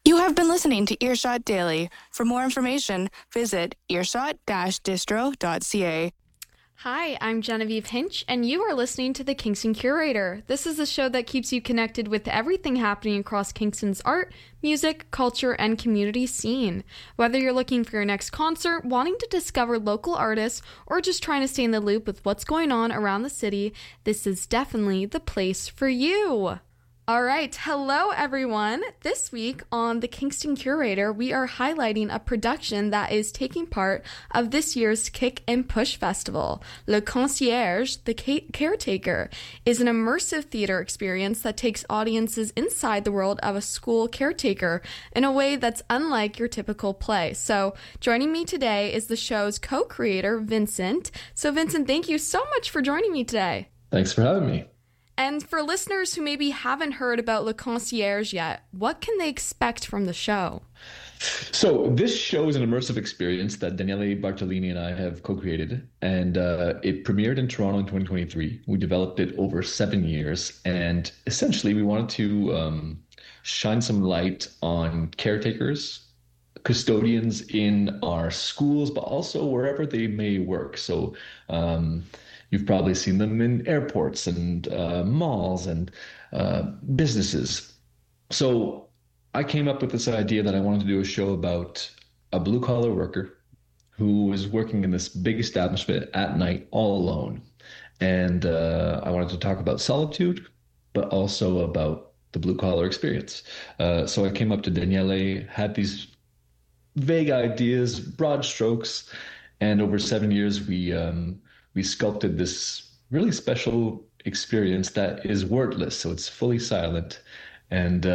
You have been listening to Earshot Daily. For more information, visit earshot-distro.ca. Hi, I'm Genevieve Hinch, and you are listening to the Kingston Curator. This is a show that keeps you connected with everything happening across Kingston's art, music, culture, and community scene. Whether you're looking for your next concert, wanting to discover local artists, or just trying to stay in the loop with what's going on around the city, this is definitely the place for you. All right, hello everyone. This week on the Kingston Curator, we are highlighting a production that is taking part of this year's Kick and Push Festival. Le Concierge, the Caretaker, is an immersive theater experience that takes audiences inside the world of a school caretaker in a way that's unlike your typical play. So joining me today is the show's co-creator, Vincent. So Vincent, thank you so much for joining me today. Thanks for having me. And for listeners who maybe haven't heard about Le Concierge yet, what can they expect from the show? So this show is an immersive experience that Daniele Bartolini and I have co-created, and it premiered in Toronto in 2023. We developed it over 7 years, and essentially we wanted to shine some light on caretakers, custodians in our schools, but also wherever they may work. So you've probably seen them in airports and malls and businesses. So I came up with this idea that I wanted to do a show about a blue-collar worker who is working in this big establishment at night all alone. And I wanted to talk about solitude, but also about the blue-collar experience. So I came up to Daniele, had these vague ideas, broad strokes, and over 7 years we sculpted this really special experience that is wordless, so it's fully silent and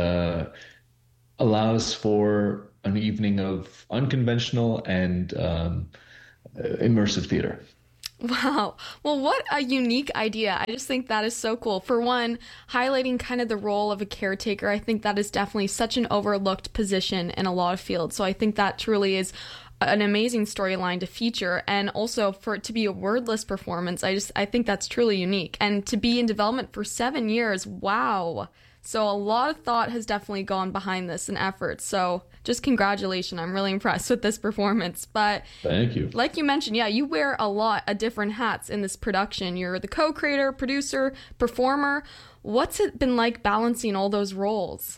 allows for an evening of unconventional and immersive theater. Wow. Well, what a unique idea. I just think that is so cool. For one, highlighting kind of the role of a caretaker, I think that is definitely such an overlooked position in a lot of fields. So I think that truly is an amazing storyline to feature, and also for it to be a wordless performance, I think that's truly unique. And to be in development for 7 years, wow. So a lot of thought has definitely gone behind this and effort. So just congratulations. I'm really impressed with this performance. But thank you. Like you mentioned, yeah, you wear a lot of different hats in this production. You're the co-creator, producer, performer. What's it been like balancing all those roles?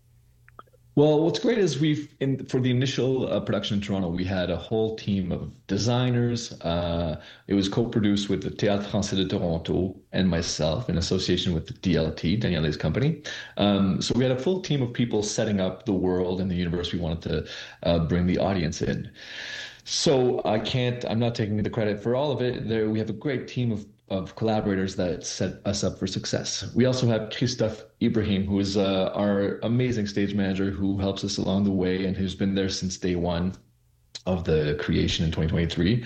Well, what's great is for the initial production in Toronto, we had a whole team of designers. It was co-produced with the Théâtre Français de Toronto and myself in association with the DLT, Daniele's company. So we had a full team of people setting up the world and the universe we wanted to bring the audience in. So I'm not taking the credit for all of it. We have a great team of collaborators that set us up for success. We also have Christophe Ibrahim, who is our amazing stage manager who helps us along the way and who's been there since day one of the creation in 2023.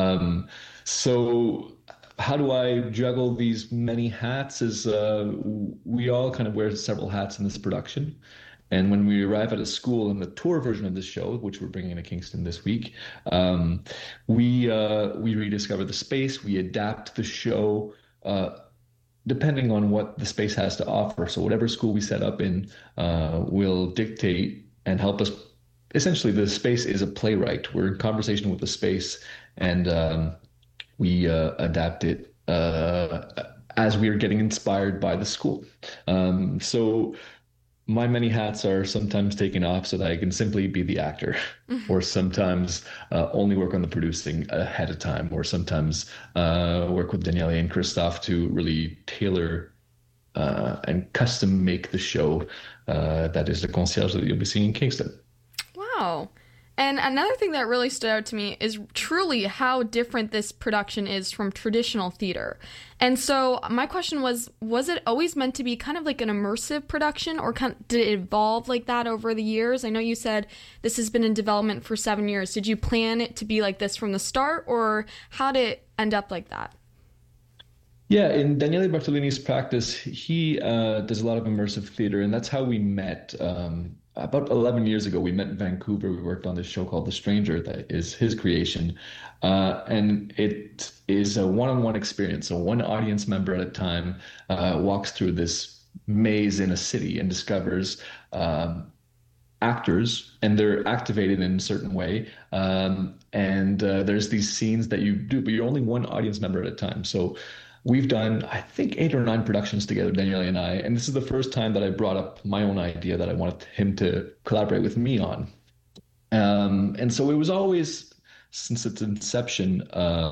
So how do I juggle these many hats is we all kind of wear several hats in this production. And when we arrive at a school in the tour version of this show, which we're bringing to Kingston this week, we rediscover the space. We adapt the show depending on what the space has to offer. So whatever school we set up in will dictate and help us. Essentially, the space is a playwright. We're in conversation with the space, and we adapt it as we are getting inspired by the school. So my many hats are sometimes taken off so that I can simply be the actor, or sometimes only work on the producing ahead of time, or sometimes work with Daniele and Christophe to really tailor and custom make the show that is the concierge that you'll be seeing in Kingston. Wow. And another thing that really stood out to me is truly how different this production is from traditional theater. And so my question was it always meant to be kind of like an immersive production, or did it evolve like that over the years? I know you said this has been in development for 7 years. Did you plan it to be like this from the start, or how did it end up like that? Yeah, in Daniele Bartolini's practice, he does a lot of immersive theater, and that's how we met. About 11 years ago, we met in Vancouver. We worked on this show called The Stranger that is his creation. And it is a one-on-one experience. So one audience member at a time walks through this maze in a city and discovers actors and they're activated in a certain way. And there's these scenes that you do, but you're only one audience member at a time. So we've done, I think, 8 or 9 productions together, Daniele and I. And this is the first time that I brought up my own idea that I wanted him to collaborate with me on. And so it was always, since its inception,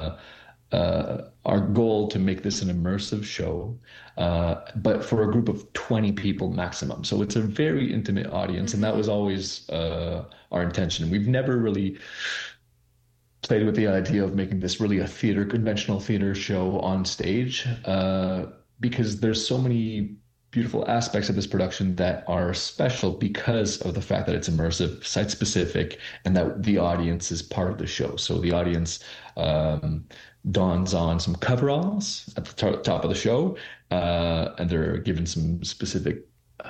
our goal to make this an immersive show, but for a group of 20 people maximum. So it's a very intimate audience, and that was always our intention. We've never really played with the idea of making this really a conventional theater show on stage, because there's so many beautiful aspects of this production that are special because of the fact that it's immersive, site specific, and that the audience is part of the show. So the audience dons on some coveralls at the top of the show, and they're given some specific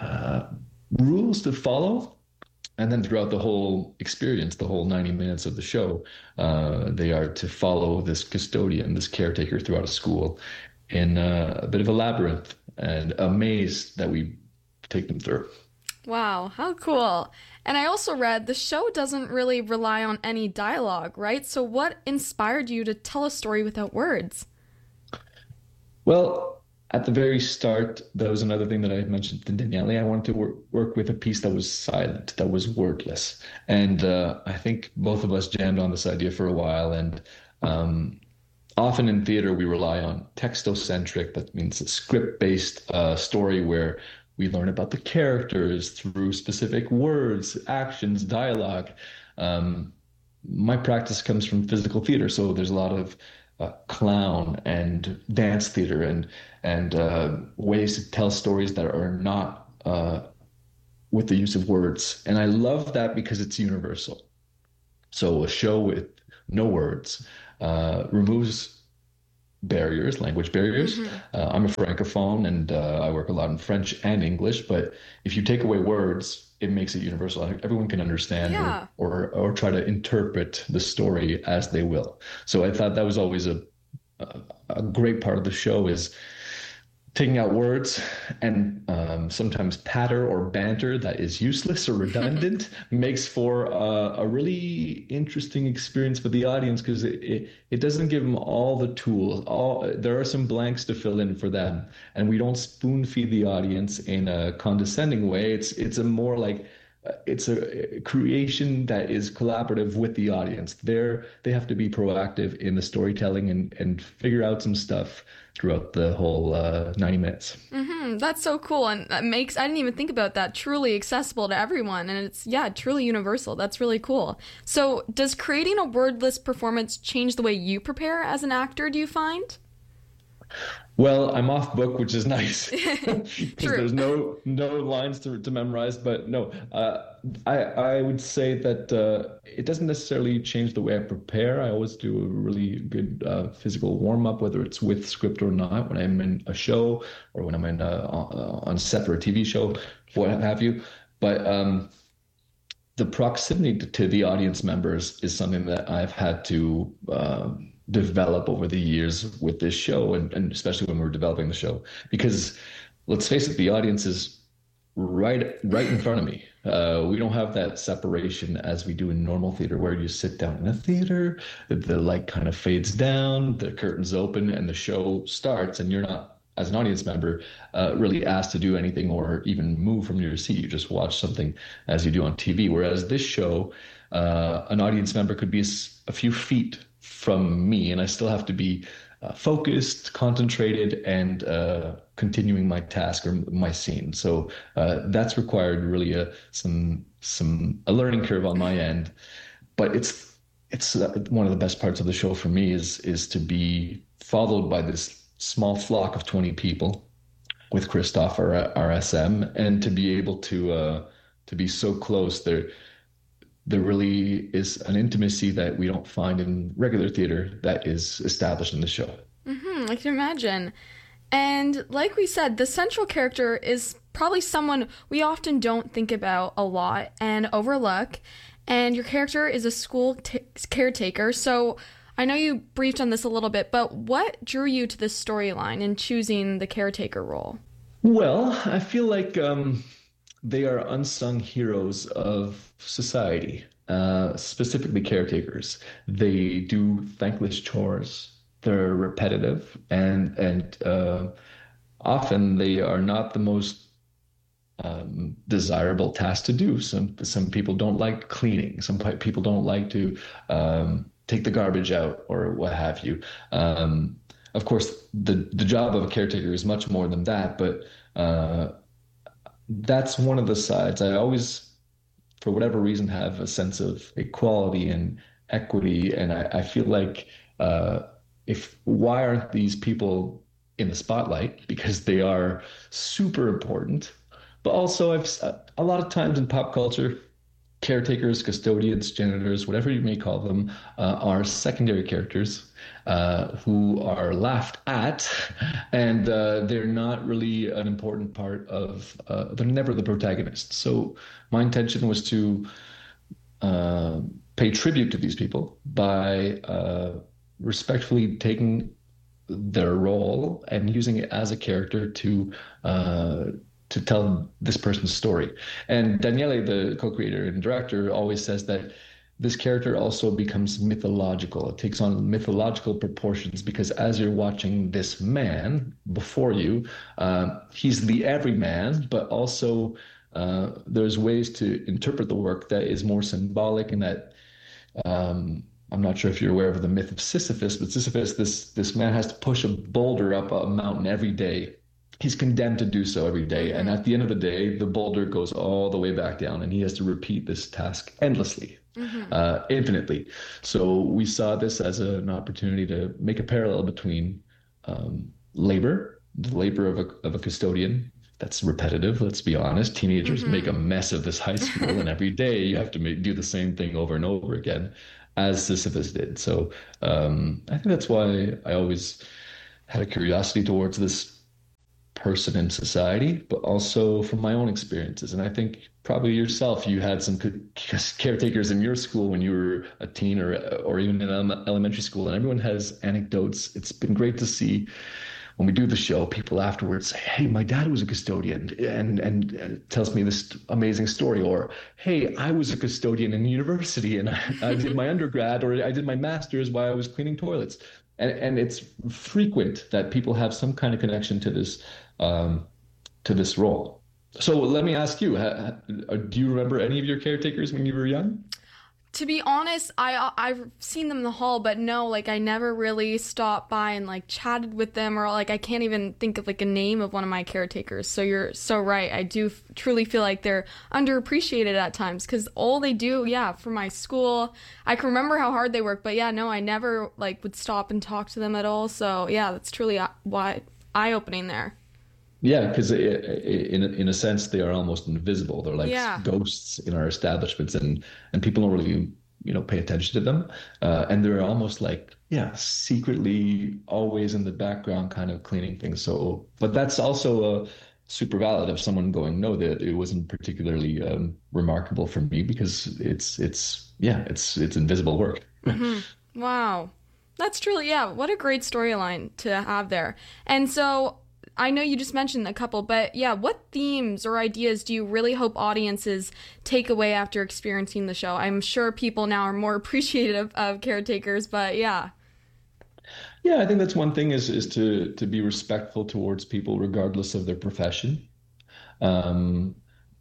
rules to follow. And then throughout the whole experience, the whole 90 minutes of the show, they are to follow this custodian, this caretaker throughout a school in a bit of a labyrinth and a maze that we take them through. Wow, how cool. And I also read the show doesn't really rely on any dialogue, right? So what inspired you to tell a story without words? Well, at the very start, that was another thing that I mentioned to Daniele. I wanted to work with a piece that was silent, that was wordless. And I think both of us jammed on this idea for a while. And often in theater, we rely on textocentric, that means a script-based story where we learn about the characters through specific words, actions, dialogue. My practice comes from physical theater, so there's a lot of clown and dance theater and ways to tell stories that are not with the use of words. And I love that because it's universal. So a show with no words removes barriers, language barriers. I'm a francophone and I work a lot in French and English, but if you take away words, it makes it universal. Everyone can understand or try to interpret the story as they will. So I thought that was always a great part of the show, is taking out words and sometimes patter or banter that is useless or redundant makes for a really interesting experience for the audience, because it doesn't give them all the tools. There are some blanks to fill in for them, and we don't spoon feed the audience in a condescending way. It's a more like it's a creation that is collaborative with the audience. They have to be proactive in the storytelling and figure out some stuff throughout the whole 90 minutes. That's so cool. And that makes, I didn't even think about that, truly accessible to everyone. And it's, truly universal. That's really cool. So does creating a wordless performance change the way you prepare as an actor, do you find? Well, I'm off book, which is nice because True. there's no lines to memorize. But no, I would say that it doesn't necessarily change the way I prepare. I always do a really good physical warm up, whether it's with script or not, when I'm in a show or when I'm in on set for a TV show, what have you. But the proximity to the audience members is something that I've had to develop over the years with this show, and especially when we're developing the show, because let's face it, the audience is right in front of me. We don't have that separation as we do in normal theater, where you sit down in a theater, the light kind of fades down, the curtains open, and the show starts, and you're not, as an audience member, really asked to do anything or even move from your seat. You just watch something as you do on TV. Whereas this show, an audience member could be a few feet from me, and I still have to be focused, concentrated, and continuing my task or my scene. So that's required really a learning curve on my end. But it's one of the best parts of the show for me is to be followed by this small flock of 20 people with Christoph, our SM, and to be able to be so close. There really is an intimacy that we don't find in regular theater that is established in the show. I can imagine. And like we said, the central character is probably someone we often don't think about a lot and overlook. And your character is a school caretaker. So I know you briefed on this a little bit, but what drew you to this storyline in choosing the caretaker role? Well, I feel like they are unsung heroes of society, specifically caretakers. They do thankless chores. They're repetitive, and often they are not the most desirable task to do. Some people don't like cleaning. Some people don't like to take the garbage out or what have you. Of course, the job of a caretaker is much more than that, but that's one of the sides. I always, for whatever reason, have a sense of equality and equity, and I feel like if why aren't these people in the spotlight? Because they are super important. But also, a lot of times in pop culture, caretakers, custodians, janitors, whatever you may call them, are secondary characters who are laughed at, and they're not really an important part of. They're never the protagonist. So my intention was to pay tribute to these people by respectfully taking their role and using it as a character to tell this person's story. And Daniele, the co-creator and director, always says that this character also becomes mythological. It takes on mythological proportions because as you're watching this man before you, he's the everyman, but also there's ways to interpret the work that is more symbolic and that I'm not sure if you're aware of the myth of Sisyphus, but Sisyphus, this man has to push a boulder up a mountain every day. He's condemned to do so every day. And at the end of the day, the boulder goes all the way back down and he has to repeat this task endlessly, infinitely. So we saw this as an opportunity to make a parallel between labor, the labor of a custodian. That's repetitive, let's be honest. Teenagers make a mess of this high school and every day you have to do the same thing over and over again as Sisyphus did. So I think that's why I always had a curiosity towards this person in society, but also from my own experiences. And I think probably yourself, you had some caretakers in your school when you were a teen or even in elementary school, and everyone has anecdotes. It's been great to see when we do the show, people afterwards say, hey, my dad was a custodian and tells me this amazing story. Or, hey, I was a custodian in university and I did my undergrad or I did my master's while I was cleaning toilets. And it's frequent that people have some kind of connection to this role. So let me ask you, do you remember any of your caretakers when you were young? To be honest, I've seen them in the hall, but no, like I never really stopped by and like chatted with them, or like I can't even think of like a name of one of my caretakers. So you're so right. I do truly feel like they're underappreciated at times because all they do, for my school, I can remember how hard they work, but no, I never like would stop and talk to them at all. So that's truly eye-opening there. Yeah, because in a sense they are almost invisible. They're like ghosts in our establishments, and people don't really pay attention to them, and they're almost like secretly always in the background, kind of cleaning things. So, but that's also super valid of someone going, no, that it wasn't particularly remarkable for me because it's invisible work. Mm-hmm. Wow, that's truly what a great storyline to have there. And so I know you just mentioned a couple, but what themes or ideas do you really hope audiences take away after experiencing the show? I'm sure people now are more appreciative of caretakers, but Yeah, I think that's one thing is to be respectful towards people regardless of their profession. And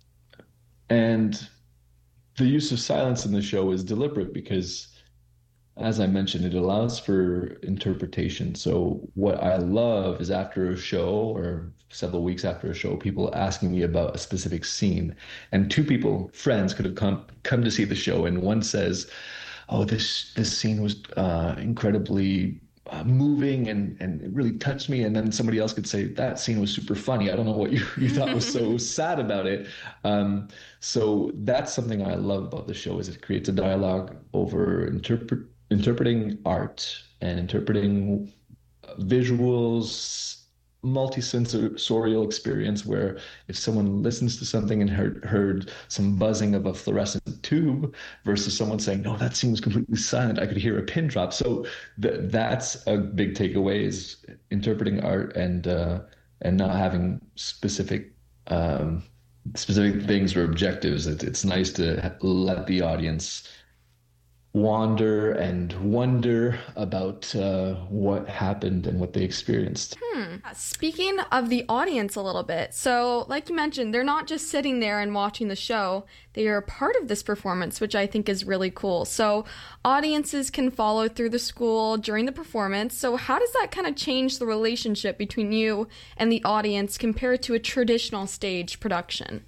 the use of silence in the show is deliberate because, as I mentioned, it allows for interpretation. So what I love is after a show or several weeks after a show, people asking me about a specific scene. And two people, friends, could have come to see the show, and one says, oh, this scene was incredibly moving and it really touched me. And then somebody else could say, that scene was super funny. I don't know what you thought was so sad about it. So that's something I love about the show is it creates a dialogue over interpreting art and interpreting visuals, multisensorial experience where if someone listens to something and heard some buzzing of a fluorescent tube versus someone saying, no, that scene was completely silent, I could hear a pin drop. So that's a big takeaway is interpreting art and not having specific specific things or objectives. It's nice to let the audience wander and wonder about what happened and what they experienced. Speaking of the audience a little bit, so like you mentioned, they're not just sitting there and watching the show, they are a part of this performance, which I think is really cool. So audiences can follow through the school during the performance. So how does that kind of change the relationship between you and the audience compared to a traditional stage production?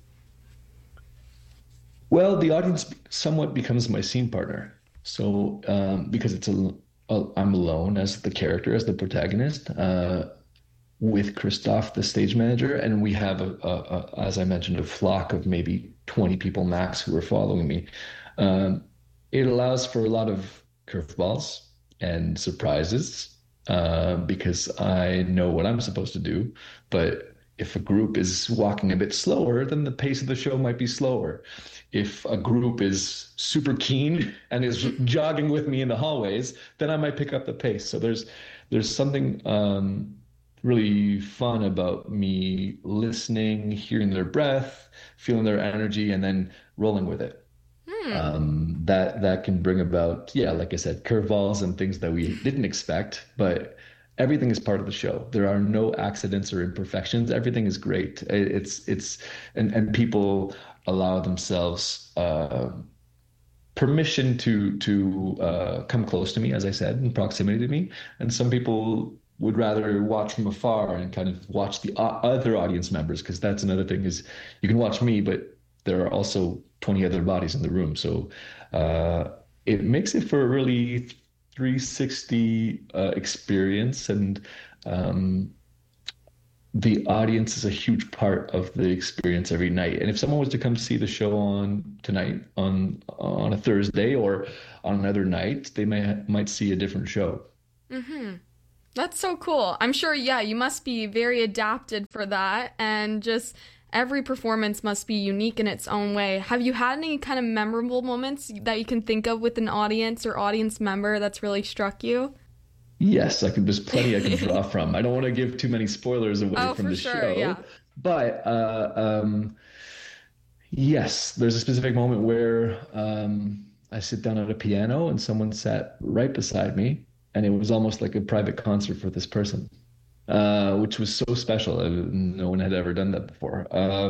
Well, the audience somewhat becomes my scene partner. So, because I'm alone as the character, as the protagonist, with Christoph, the stage manager, and we have as I mentioned, a flock of maybe 20 people max who are following me. Um, it allows for a lot of curveballs and surprises, because I know what I'm supposed to do, but if a group is walking a bit slower, then the pace of the show might be slower. If a group is super keen and is jogging with me in the hallways, then I might pick up the pace. So there's something really fun about me listening, hearing their breath, feeling their energy, and then rolling with it. That can bring about, yeah, like I said, curveballs and things that we didn't expect, but everything is part of the show. There are no accidents or imperfections. Everything is great. And people allow themselves permission to come close to me, as I said, in proximity to me. And some people would rather watch from afar and kind of watch the other audience members, because that's another thing is you can watch me, but there are also 20 other bodies in the room. So it makes it for a really 360 experience, and the audience is a huge part of the experience every night. And if someone was to come see the show on tonight on a Thursday or on another night, they might see a different show. That's so cool. I'm sure, yeah, you must be very adapted for that. And just every performance must be unique in its own way. Have you had any kind of memorable moments that you can think of with an audience or audience member that's really struck you? Yes, there's plenty I can draw from. I don't want to give too many spoilers away Oh, from for the sure, show, yeah. but yes, there's a specific moment where I sit down at a piano and someone sat right beside me, and it was almost like a private concert for this person, which was so special. No one had ever done that before.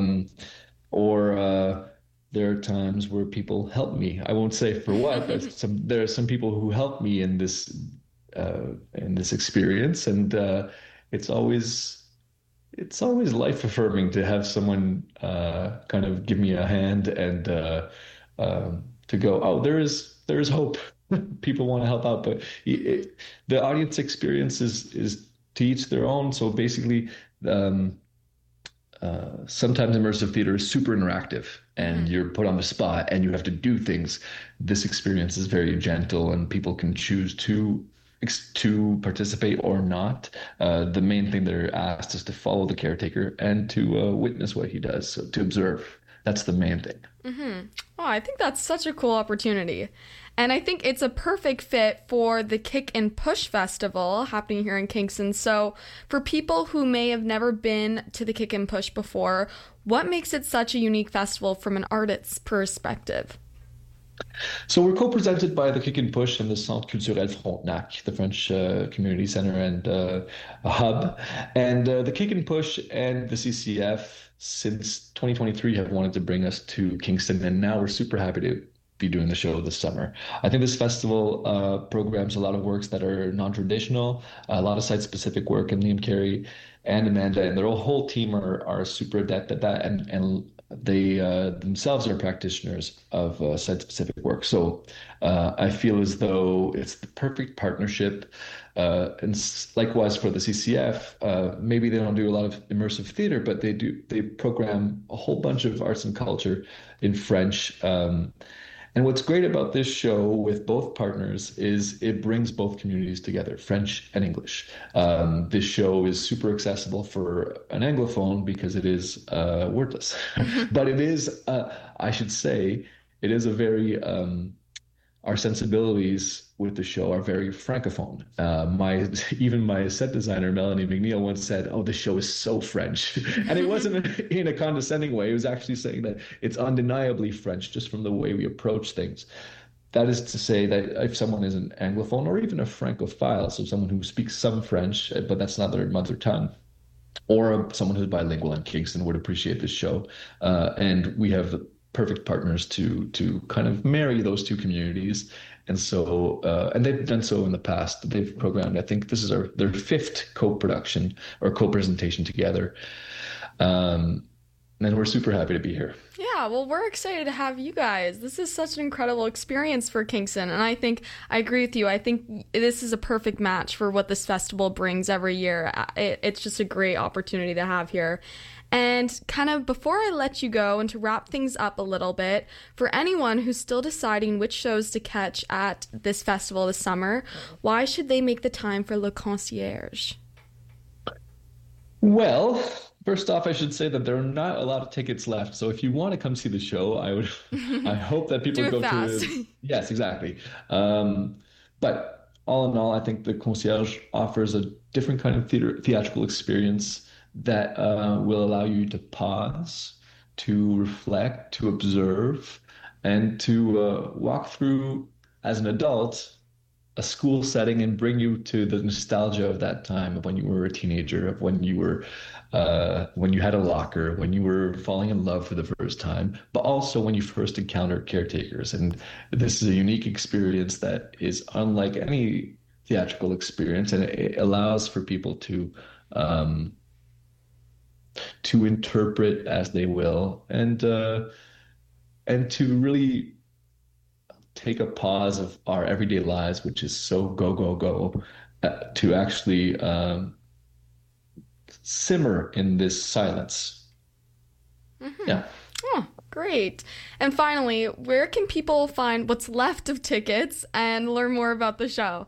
Or there are times where people help me. I won't say for what, but there are some people who help me in this experience, and it's always it's always life affirming to have someone kind of give me a hand and to go, oh, there is hope. People want to help out, but the audience experience is to each their own. So basically, um, sometimes immersive theater is super interactive and you're put on the spot and you have to do things. This experience is very gentle and people can choose to participate or not. The main thing they're asked is to follow the caretaker and to witness what he does, so to observe. That's the main thing. Oh, I think that's such a cool opportunity. And I think it's a perfect fit for the Kick and Push Festival happening here in Kingston. So, for people who may have never been to the Kick and Push before, what makes it such a unique festival from an artist's perspective? So we're co-presented by the Kick and Push and the Centre Culturel Frontenac, the French community center and a hub. And the Kick and Push and the CCF since 2023 have wanted to bring us to Kingston, and now we're super happy to be doing the show this summer. I think this festival programs a lot of works that are non-traditional, a lot of site-specific work, and Liam Carey and Amanda and their whole team are super adept at that, and they themselves are practitioners of site-specific work. So I feel as though it's the perfect partnership. And likewise for the CCF, maybe they don't do a lot of immersive theater, but they program a whole bunch of arts and culture in French. And what's great about this show with both partners is it brings both communities together, French and English. This show is super accessible for an Anglophone because it is wordless, but it is, I should say, it is a very our sensibilities with the show are very francophone. My set designer Melanie McNeil once said, "Oh, the show is so French," and it wasn't in a condescending way. It was actually saying that it's undeniably French just from the way we approach things. That is to say that if someone is an Anglophone or even a Francophile, so someone who speaks some French, but that's not their mother tongue, or someone who's bilingual in Kingston would appreciate this show. And we have perfect partners to kind of marry those two communities. And so, and they've done so in the past. They've programmed, I think this is their fifth co-production or co-presentation together. And we're super happy to be here. Yeah, well, we're excited to have you guys. This is such an incredible experience for Kingston, and I agree with you. I think this is a perfect match for what this festival brings every year. It's just a great opportunity to have here. And kind of before I let you go and to wrap things up a little bit, for anyone who's still deciding which shows to catch at this festival this summer, why should they make the time for Le Concierge? Well, first off, I should say that there are not a lot of tickets left. So if you want to come see the show, I hope that people Do go it fast. Yes, exactly. But all in all, I think the Concierge offers a different kind of theatrical experience that will allow you to pause, to reflect, to observe, and to walk through as an adult a school setting and bring you to the nostalgia of that time of when you were a teenager, of when you were when you had a locker, when you were falling in love for the first time, but also when you first encountered caretakers. And this is a unique experience that is unlike any theatrical experience, and it allows for people to interpret as they will, and to really take a pause of our everyday lives, which is so go, go, go, to actually simmer in this silence. Mm-hmm. Yeah. Oh, great. And finally, where can people find what's left of tickets and learn more about the show?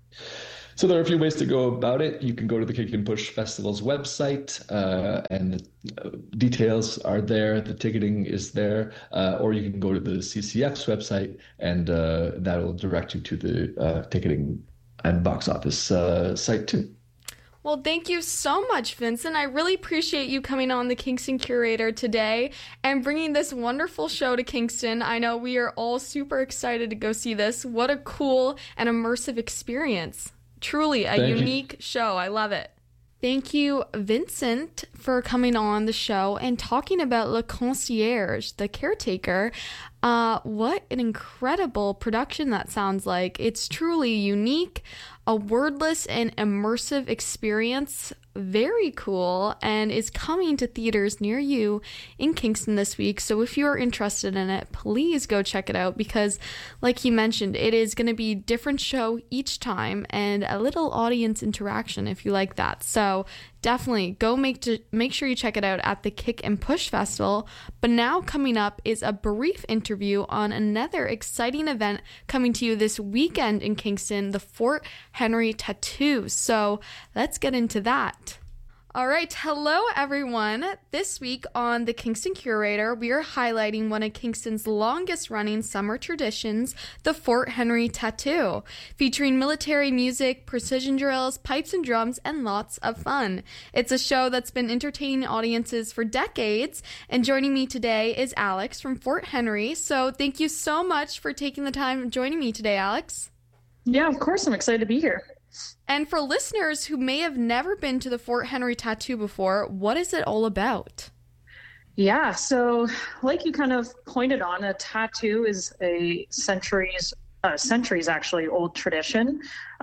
So there are a few ways to go about it. You can go to the Kick and Push Festival's website, and the details are there. The ticketing is there, or you can go to the CCF's website, and that will direct you to the ticketing and box office site too. Well, thank you so much, Vincent. I really appreciate you coming on the Kingston Curator today and bringing this wonderful show to Kingston. I know we are all super excited to go see this. What a cool and immersive experience. Truly a unique show. I love it. Thank you, Vincent, for coming on the show and talking about Le Concierge, the caretaker. What an incredible production that sounds like. It's truly unique, a wordless and immersive experience. Very cool, and is coming to theaters near you in Kingston this week. So if you are interested in it, please go check it out, because like he mentioned, it is going to be a different show each time and a little audience interaction if you like that. So definitely go make sure you check it out at the Kick and Push Festival. But now coming up is a brief interview on another exciting event coming to you this weekend in Kingston, the Fort Henry Tattoo. So let's get into that. All right, hello everyone. This week on the Kingston Curator, we are highlighting one of Kingston's longest running summer traditions, the Fort Henry Tattoo, featuring military music, precision drills, pipes and drums, and lots of fun. It's a show that's been entertaining audiences for decades, and joining me today is Alex from Fort Henry. So thank you so much for taking the time and joining me today, Alex. Yeah, of course, I'm excited to be here. And for listeners who may have never been to the Fort Henry Tattoo before, what is it all about? Yeah, so like you kind of pointed on, a tattoo is a centuries actually old tradition.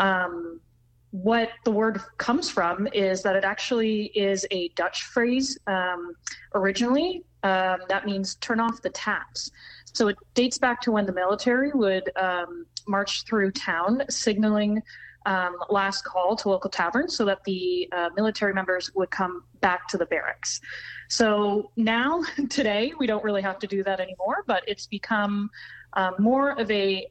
What the word comes from is that it actually is a Dutch phrase originally. That means turn off the taps. So it dates back to when the military would march through town signaling last call to local taverns so that the military members would come back to the barracks. So now, today, we don't really have to do that anymore, but it's become more of a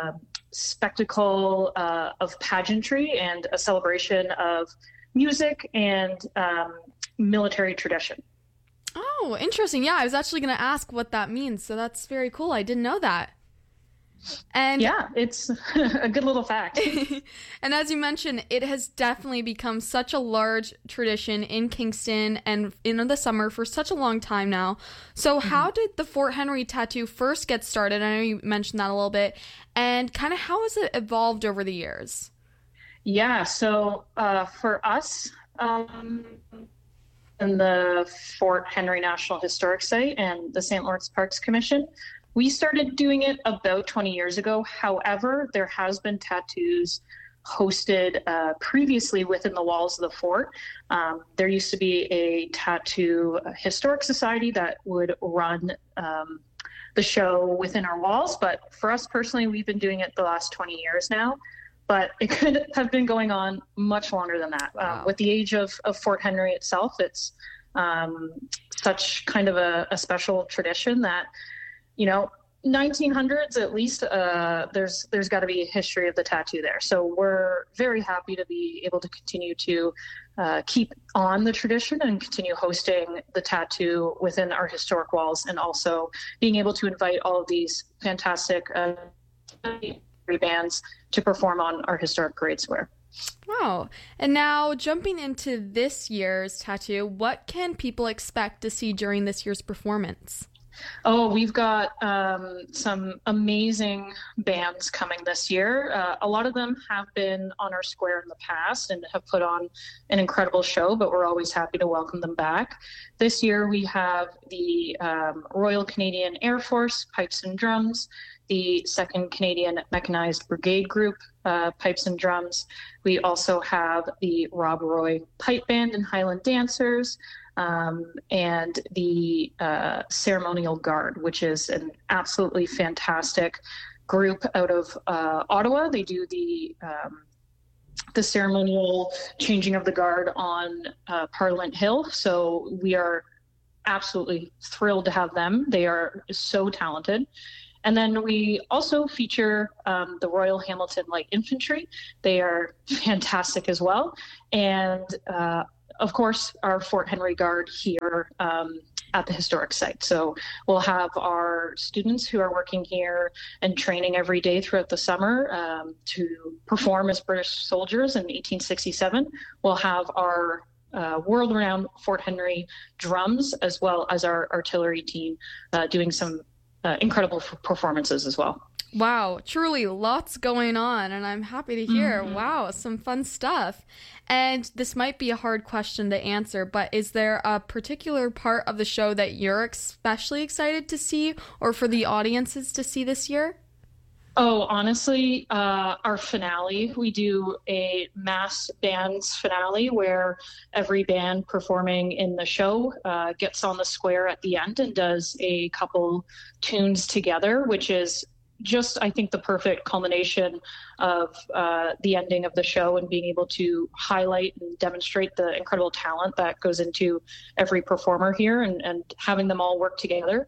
spectacle of pageantry and a celebration of music and military tradition. Oh, interesting. Yeah, I was actually going to ask what that means. So that's very cool. I didn't know that. And Yeah, it's a good little fact. and as you mentioned, it has definitely become such a large tradition in Kingston and in the summer for such a long time now. So how did the Fort Henry tattoo first get started? I know you mentioned that a little bit. And kind of how has it evolved over the years? Yeah, so for us, in the Fort Henry National Historic Site and the St. Lawrence Parks Commission, we started doing it about 20 years ago. However, there has been tattoos hosted previously within the walls of the fort. There used to be a tattoo historic society that would run the show within our walls. But for us personally, we've been doing it the last 20 years now. But it could have been going on much longer than that. Wow. With the age of Fort Henry itself, it's such kind of a special tradition that, 1900s at least, there's got to be a history of the tattoo there. So we're very happy to be able to continue to keep on the tradition and continue hosting the tattoo within our historic walls, and also being able to invite all of these fantastic bands to perform on our historic parade square. Wow. And now jumping into this year's tattoo, what can people expect to see during this year's performance? Oh, we've got some amazing bands coming this year. A lot of them have been on our square in the past and have put on an incredible show, but we're always happy to welcome them back. This year we have the Royal Canadian Air Force Pipes and Drums, the 2nd Canadian Mechanized Brigade Group Pipes and Drums. We also have the Rob Roy Pipe Band and Highland Dancers, and the Ceremonial Guard, which is an absolutely fantastic group out of Ottawa. They do the ceremonial changing of the guard on Parliament Hill. So we are absolutely thrilled to have them. They are so talented. And then we also feature the Royal Hamilton Light Infantry. They are fantastic as well. And of course, our Fort Henry Guard here at the historic site. So we'll have our students who are working here and training every day throughout the summer to perform as British soldiers in 1867. We'll have our world-renowned Fort Henry drums, as well as our artillery team doing some incredible performances as well. Wow, truly lots going on, and I'm happy to hear. Mm-hmm. Wow, some fun stuff. And this might be a hard question to answer, but is there a particular part of the show that you're especially excited to see, or for the audiences to see this year? Oh, honestly, our finale, we do a mass bands finale where every band performing in the show gets on the square at the end and does a couple tunes together, which is just, I think, the perfect culmination of the ending of the show, and being able to highlight and demonstrate the incredible talent that goes into every performer here, and having them all work together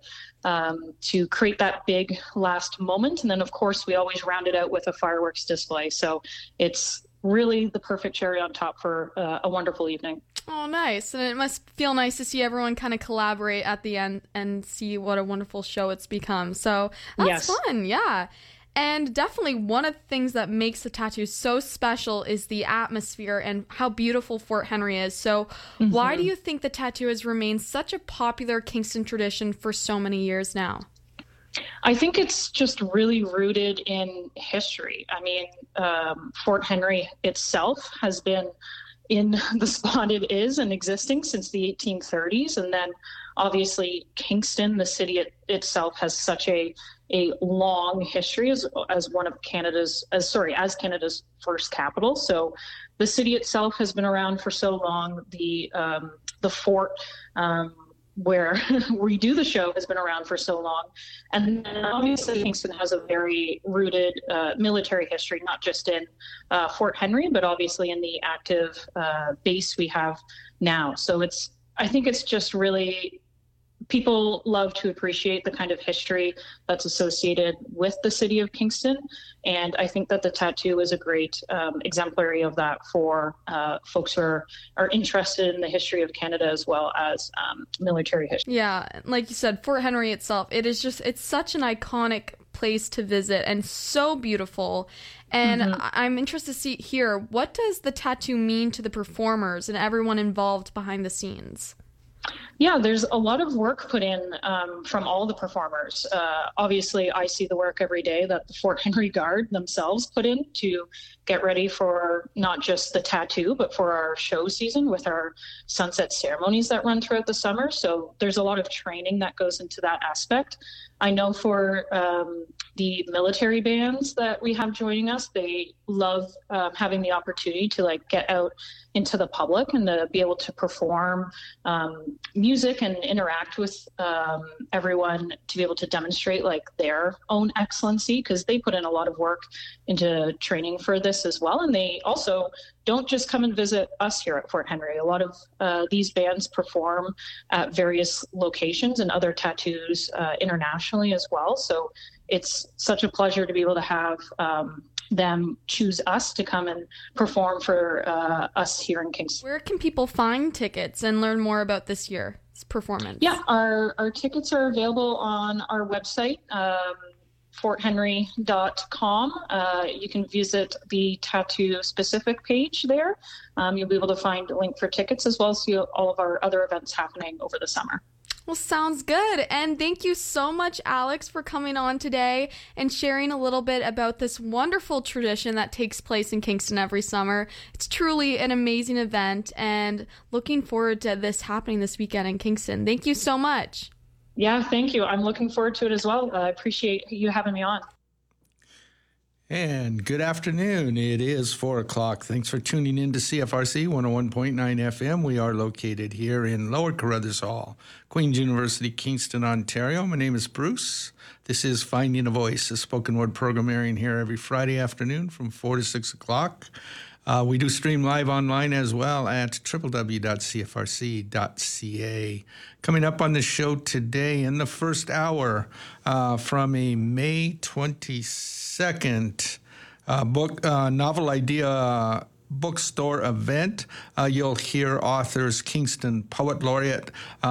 to create that big last moment. And then, of course, we always round it out with a fireworks display. So it's really the perfect cherry on top for a wonderful evening. Oh, nice. And it must feel nice to see everyone kind of collaborate at the end and see what a wonderful show it's become. So that's fun. Yeah. And definitely one of the things that makes the tattoo so special is the atmosphere and how beautiful Fort Henry is. So why do you think the tattoo has remained such a popular Kingston tradition for so many years now? I think it's just really rooted in history. I mean, Fort Henry itself has been in the spot it is and existing since the 1830s. And then obviously Kingston, the city itself, has such a long history as one of Canada's first capital. So the city itself has been around for so long. The fort where we do the show has been around for so long. And then obviously Kingston has a very rooted military history, not just in Fort Henry, but obviously in the active base we have now. So I think it's just really, people love to appreciate the kind of history that's associated with the city of Kingston. And I think that the tattoo is a great exemplary of that for folks who are interested in the history of Canada as well as military history. Yeah, like you said, Fort Henry itself, it's such an iconic place to visit and so beautiful. And I'm interested to hear, what does the tattoo mean to the performers and everyone involved behind the scenes? Yeah, there's a lot of work put in from all the performers. Obviously, I see the work every day that the Fort Henry Guard themselves put in to get ready for not just the tattoo, but for our show season with our sunset ceremonies that run throughout the summer. So there's a lot of training that goes into that aspect. I know for the military bands that we have joining us, they love having the opportunity to like get out into the public and to be able to perform music and interact with everyone, to be able to demonstrate like their own excellency, because they put in a lot of work into training for this as well. And they also don't just come and visit us here at Fort Henry. A lot of these bands perform at various locations and other tattoos internationally as well. So it's such a pleasure to be able to have them choose us to come and perform for us here in Kingston. Where can people find tickets and learn more about this year's performance? Yeah, our tickets are available on our website, forthenry.com. You can visit the tattoo specific page there. You'll be able to find a link for tickets as well as see all of our other events happening over the summer. Well, sounds good. And thank you so much, Alex, for coming on today and sharing a little bit about this wonderful tradition that takes place in Kingston every summer. It's truly an amazing event, and looking forward to this happening this weekend in Kingston. Thank you so much. Yeah, thank you. I'm looking forward to it as well. I appreciate you having me on. And good afternoon. It is 4 o'clock. Thanks for tuning in to CFRC 101.9 FM. We are located here in Lower Carruthers Hall, Queen's University, Kingston, Ontario. My name is Bruce. This is Finding a Voice, a spoken word program airing here every Friday afternoon from 4 to 6 o'clock. We do stream live online as well at www.cfrc.ca. Coming up on the show today in the first hour from a May 22nd novel idea bookstore event, you'll hear authors Kingston Poet Laureate